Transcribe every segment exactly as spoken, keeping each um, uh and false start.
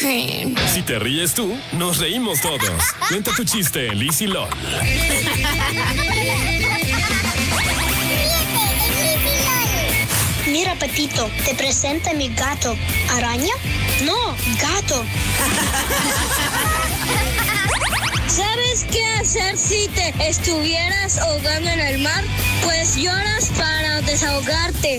Fin. Si te ríes tú, nos reímos todos. Cuenta tu chiste en Liz y LOL. Mira, Patito, te presenta mi gato. ¿Araña? No, gato. ¿Sabes qué hacer si te estuvieras ahogando en el mar? Pues lloras para desahogarte.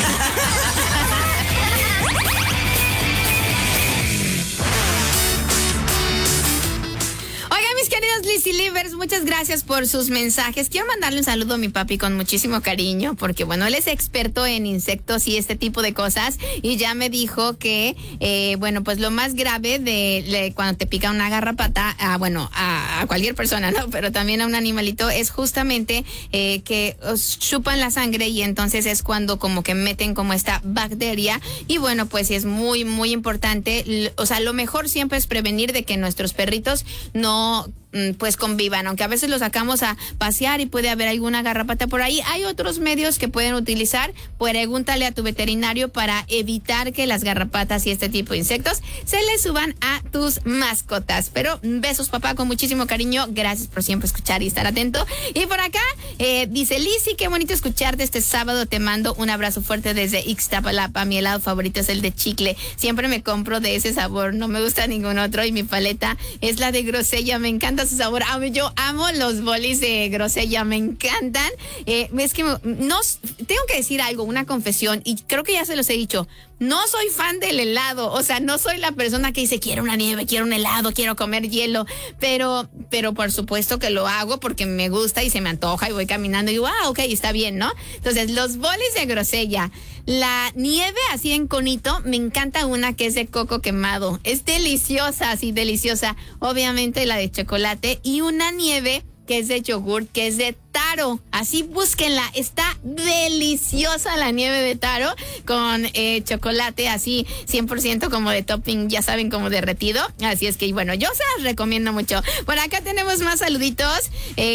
Mis queridos Lizzy Livers, muchas gracias por sus mensajes. Quiero mandarle un saludo a mi papi con muchísimo cariño, porque bueno, él es experto en insectos y este tipo de cosas, y ya me dijo que, eh, bueno, pues lo más grave de, de cuando te pica una garrapata, a, bueno, a, a cualquier persona, ¿no? Pero también a un animalito, es justamente eh, que os chupan la sangre y entonces es cuando como que meten como esta bacteria, y bueno, pues es muy, muy importante. O sea, lo mejor siempre es prevenir de que nuestros perritos no pues convivan, aunque a veces los sacamos a pasear y puede haber alguna garrapata por ahí. Hay otros medios que pueden utilizar. Pregúntale a tu veterinario para evitar que las garrapatas y este tipo de insectos se le suban a tus mascotas. Pero besos, papá, con muchísimo cariño. Gracias por siempre escuchar y estar atento. Y por acá eh, dice Lizzy, qué bonito escucharte este sábado. Te mando un abrazo fuerte desde Ixtapalapa. Mi helado favorito es el de chicle. Siempre me compro de ese sabor. No me gusta ningún otro. Y mi paleta es la de grosella. Me encanta su sabor. Yo amo los bolis de grosella, me encantan. Eh, es que no, tengo que decir algo, una confesión, y creo que ya se los he dicho. No soy fan del helado, o sea, no soy la persona que dice quiero una nieve, quiero un helado, quiero comer hielo, pero, pero por supuesto que lo hago porque me gusta y se me antoja y voy caminando y digo, ah, ok, está bien, ¿no? Entonces, los bolis de grosella, la nieve así en conito, me encanta una que es de coco quemado, es deliciosa, así deliciosa, obviamente la de chocolate, y una nieve que es de yogur, que es de taro. Así búsquenla, está deliciosa la nieve de taro con eh, chocolate así cien por ciento como de topping, ya saben, como derretido. Así es que bueno, yo se las recomiendo mucho. Por acá tenemos más saluditos.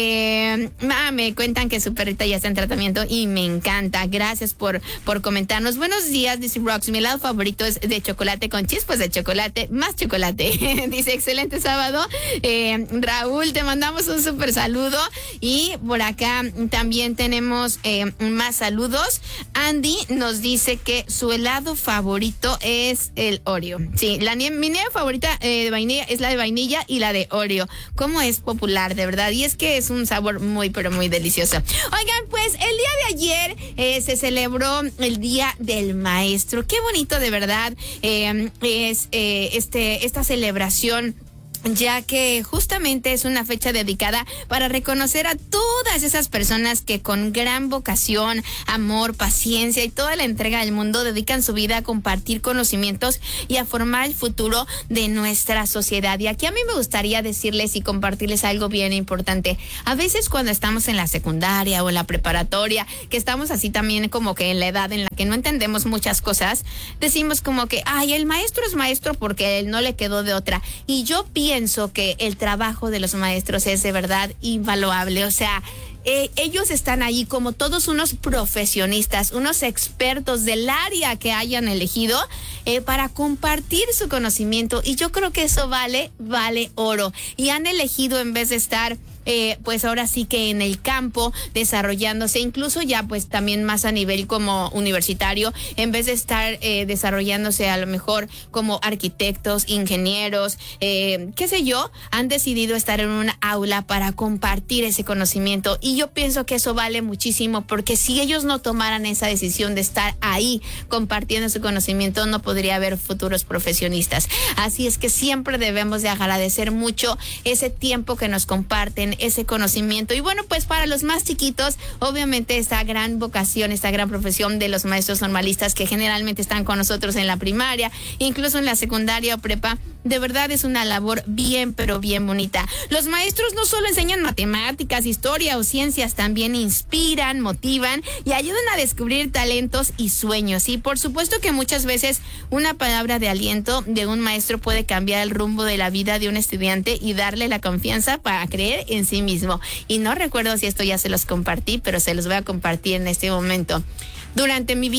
Eh, ah, me cuentan que su perrita ya está en tratamiento y me encanta. Gracias por, por comentarnos. Buenos días, dice Rox. Mi helado favorito es de chocolate con chispas de chocolate, más chocolate. Dice, excelente sábado. Eh, Raúl, te mandamos un súper saludo. Y por acá Acá también tenemos eh, más saludos. Andy nos dice que su helado favorito es el Oreo. Sí, la nie- mi nieve favorita eh, de vainilla es la de vainilla y la de Oreo. ¿Cómo es popular, de verdad? Y es que es un sabor muy, pero muy delicioso. Oigan, pues el día de ayer eh, se celebró el Día del Maestro. Qué bonito, de verdad, eh, es eh, este esta celebración, ya que justamente es una fecha dedicada para reconocer a todas esas personas que con gran vocación, amor, paciencia y toda la entrega del mundo dedican su vida a compartir conocimientos y a formar el futuro de nuestra sociedad. Y aquí a mí me gustaría decirles y compartirles algo bien importante. A veces cuando estamos en la secundaria o en la preparatoria, que estamos así también como que en la edad en la que no entendemos muchas cosas, decimos como que, ay, el maestro es maestro porque él no le quedó de otra. Y yo pienso Pienso que el trabajo de los maestros es de verdad invaluable. O sea, eh, ellos están ahí como todos unos profesionistas, unos expertos del área que hayan elegido eh, para compartir su conocimiento. Y yo creo que eso vale, vale oro. Y han elegido, en vez de estar Eh, pues ahora sí que en el campo desarrollándose, incluso ya pues también más a nivel como universitario, en vez de estar eh, desarrollándose a lo mejor como arquitectos, ingenieros, eh, qué sé yo, han decidido estar en una aula para compartir ese conocimiento. Y yo pienso que eso vale muchísimo, porque si ellos no tomaran esa decisión de estar ahí compartiendo su conocimiento, no podría haber futuros profesionistas. Así es que siempre debemos de agradecer mucho ese tiempo que nos comparten, ese conocimiento. Y bueno, pues para los más chiquitos, obviamente esta gran vocación, esta gran profesión de los maestros normalistas que generalmente están con nosotros en la primaria, incluso en la secundaria o prepa, de verdad es una labor bien, pero bien bonita. Los maestros no solo enseñan matemáticas, historia o ciencias, también inspiran, motivan y ayudan a descubrir talentos y sueños. Y por supuesto que muchas veces una palabra de aliento de un maestro puede cambiar el rumbo de la vida de un estudiante y darle la confianza para creer en sí mismo. Y no recuerdo si esto ya se los compartí, pero se los voy a compartir en este momento. Durante mi vida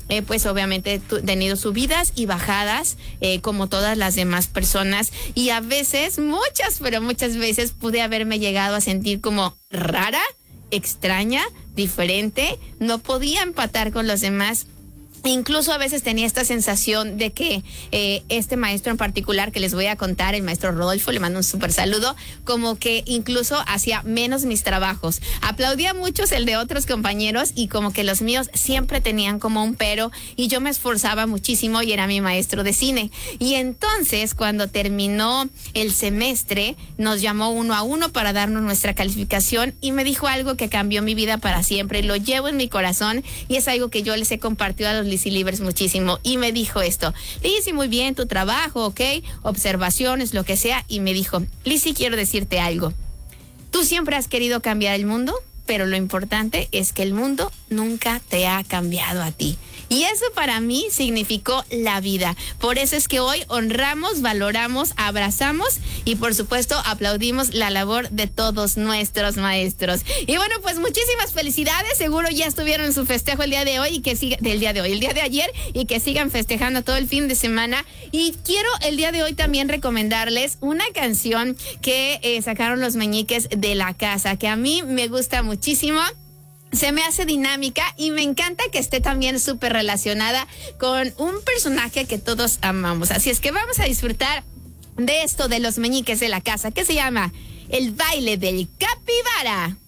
eh, pues obviamente he tenido subidas y bajadas, eh, como todas las demás personas, y a veces, muchas, pero muchas veces pude haberme llegado a sentir como rara, extraña, diferente, no podía empatar con los demás. Incluso a veces tenía esta sensación de que eh, este maestro en particular que les voy a contar, el maestro Rodolfo, le mando un súper saludo, como que incluso hacía menos mis trabajos. Aplaudía muchos el de otros compañeros y como que los míos siempre tenían como un pero, y yo me esforzaba muchísimo y era mi maestro de cine. Y entonces cuando terminó el semestre nos llamó uno a uno para darnos nuestra calificación y me dijo algo que cambió mi vida para siempre. Lo llevo en mi corazón y es algo que yo les he compartido a los Lizzy Livers muchísimo, y me dijo esto: Lizzy, muy bien tu trabajo, ok, observaciones, lo que sea, y me dijo: Lizzy, quiero decirte algo, tú siempre has querido cambiar el mundo, pero lo importante es que el mundo nunca te ha cambiado a ti. Y eso para mí significó la vida. Por eso es que hoy honramos, valoramos, abrazamos y por supuesto aplaudimos la labor de todos nuestros maestros. Y bueno, pues muchísimas felicidades. Seguro ya estuvieron en su festejo el día de hoy y que siga, del día de hoy, el día de ayer, y que sigan festejando todo el fin de semana. Y quiero el día de hoy también recomendarles una canción que eh, sacaron los Meñiques de la Casa, que a mí me gusta muchísimo. Se me hace dinámica y me encanta que esté también súper relacionada con un personaje que todos amamos. Así es que vamos a disfrutar de esto de los Meñiques de la Casa, que se llama El Baile del Capibara.